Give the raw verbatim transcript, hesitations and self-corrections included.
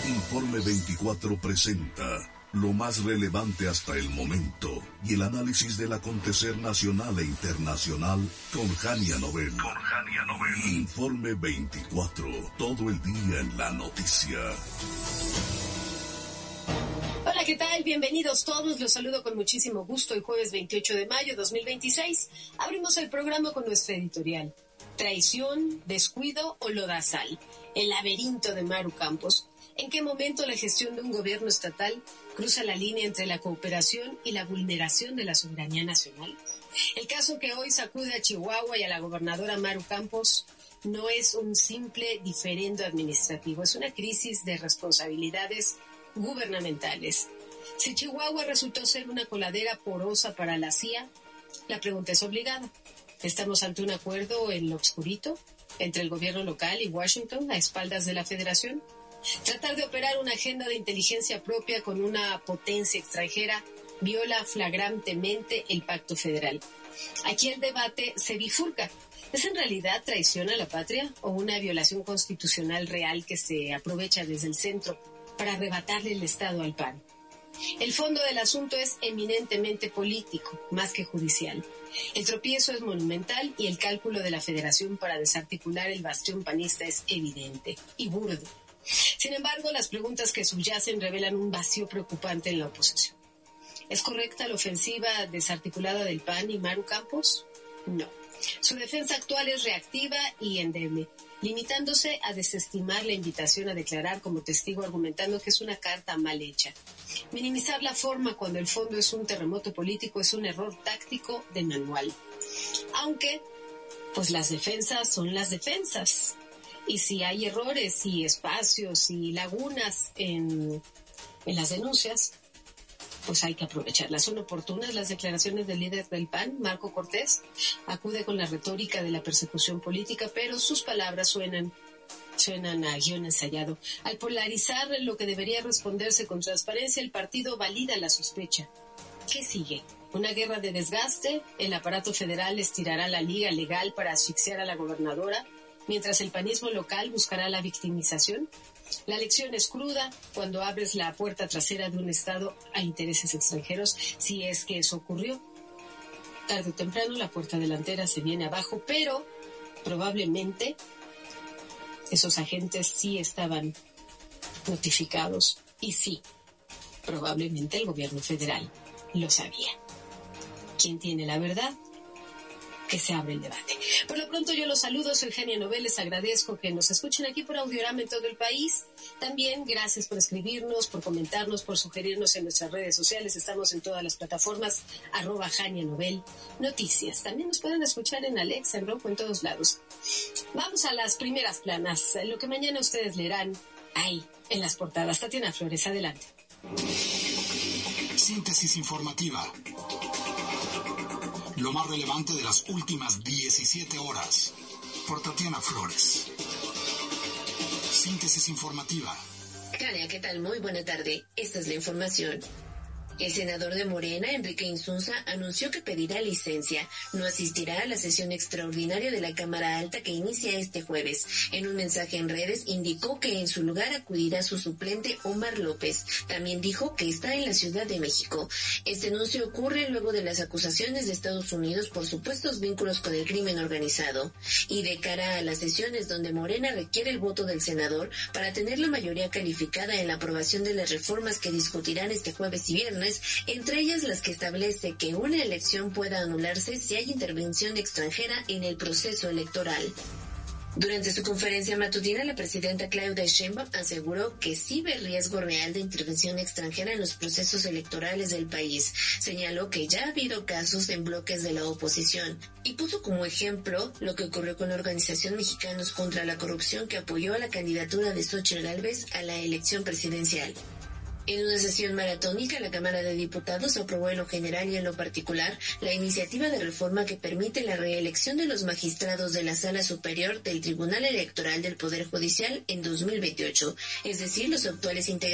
Informe veinticuatro presenta lo más relevante hasta el momento y el análisis del acontecer nacional e internacional con Jania Nobel. Con Jania Nobel. Informe veinticuatro, todo el día en la noticia. Hola, ¿qué tal? Bienvenidos todos. Los saludo con muchísimo gusto el jueves veintiocho de mayo de dos mil veintiséis. Abrimos el programa con nuestra editorial. Traición, descuido o lodazal. El laberinto de Maru Campos. ¿En qué momento la gestión de un gobierno estatal cruza la línea entre la cooperación y la vulneración de la soberanía nacional? El caso que hoy sacude a Chihuahua y a la gobernadora Maru Campos no es un simple diferendo administrativo, es una crisis de responsabilidades gubernamentales. Si Chihuahua resultó ser una coladera porosa para la C I A, la pregunta es obligada. ¿Estamos ante un acuerdo en lo obscurito entre el gobierno local y Washington a espaldas de la Federación? Tratar de operar una agenda de inteligencia propia con una potencia extranjera viola flagrantemente el pacto federal. Aquí el debate se bifurca. ¿Es en realidad traición a la patria o una violación constitucional real que se aprovecha desde el centro para arrebatarle el Estado al P A N? El fondo del asunto es eminentemente político, más que judicial. El tropiezo es monumental y el cálculo de la Federación para desarticular el bastión panista es evidente y burdo. Sin embargo, las preguntas que subyacen revelan un vacío preocupante en la oposición. ¿Es correcta la ofensiva desarticulada del P A N y Maru Campos? No. Su defensa actual es reactiva y endeble, limitándose a desestimar la invitación a declarar como testigo argumentando que es una carta mal hecha. Minimizar la forma cuando el fondo es un terremoto político es un error táctico de manual. Aunque, pues las defensas son las defensas. Y si hay errores y espacios y lagunas en, en las denuncias, pues hay que aprovecharlas. Son oportunas las declaraciones del líder del P A N, Marco Cortés. Acude con la retórica de la persecución política, pero sus palabras suenan, suenan a guión ensayado. Al polarizar lo que debería responderse con transparencia, el partido valida la sospecha. ¿Qué sigue? ¿Una guerra de desgaste? ¿El aparato federal estirará la liga legal para asfixiar a la gobernadora? Mientras el panismo local buscará la victimización. La lección es cruda cuando abres la puerta trasera de un Estado a intereses extranjeros, si es que eso ocurrió. Tarde o temprano la puerta delantera se viene abajo, pero probablemente esos agentes sí estaban notificados y sí, probablemente el gobierno federal lo sabía. ¿Quién tiene la verdad? Que se abre el debate. Por lo pronto yo los saludo, soy Jania Nobel, les agradezco que nos escuchen aquí por Audiorama en todo el país. También gracias por escribirnos, por comentarnos, por sugerirnos en nuestras redes sociales. Estamos en todas las plataformas, arroba Jania Nobel Noticias. También nos pueden escuchar en Alexa, en Roku, en todos lados. Vamos a las primeras planas, lo que mañana ustedes leerán ahí, en las portadas. Tatiana Flores, adelante. Síntesis informativa. Lo más relevante de las últimas diecisiete horas, por Tatiana Flores. Síntesis informativa. Jania, ¿qué tal? Muy buena tarde. Esta es la información. El senador de Morena, Enrique Insunza, anunció que pedirá licencia. No asistirá a la sesión extraordinaria de la Cámara Alta que inicia este jueves. En un mensaje en redes indicó que en su lugar acudirá su suplente Omar López. También dijo que está en la Ciudad de México. Este anuncio ocurre luego de las acusaciones de Estados Unidos por supuestos vínculos con el crimen organizado. Y de cara a las sesiones donde Morena requiere el voto del senador para tener la mayoría calificada en la aprobación de las reformas que discutirán este jueves y viernes, entre ellas las que establece que una elección pueda anularse si hay intervención extranjera en el proceso electoral. Durante su conferencia matutina, la presidenta Claudia Sheinbaum aseguró que sí ve riesgo real de intervención extranjera en los procesos electorales del país. Señaló que ya ha habido casos en bloques de la oposición y puso como ejemplo lo que ocurrió con la Organización Mexicanos contra la Corrupción, que apoyó a la candidatura de Xóchitl Gálvez a la elección presidencial. En una sesión maratónica, la Cámara de Diputados aprobó en lo general y en lo particular la iniciativa de reforma que permite la reelección de los magistrados de la Sala Superior del Tribunal Electoral del Poder Judicial en dos mil veintiocho, es decir, los actuales integrantes